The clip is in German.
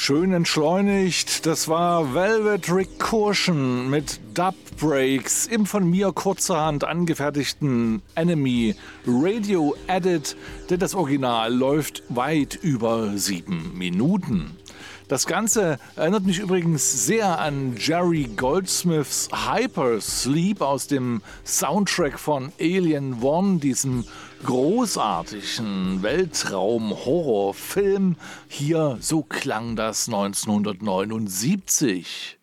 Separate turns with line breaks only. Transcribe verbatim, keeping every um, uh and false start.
Schön entschleunigt, das war Velvet Recursion mit Dub Breaks im von mir kurzerhand angefertigten Enemy Radio Edit, denn das Original läuft weit über sieben Minuten. Das Ganze erinnert mich übrigens sehr an Jerry Goldsmiths Hypersleep aus dem Soundtrack von Alien One, diesem großartigen Weltraum-Horrorfilm. Hier, so klang das neunzehnhundertneunundsiebzig.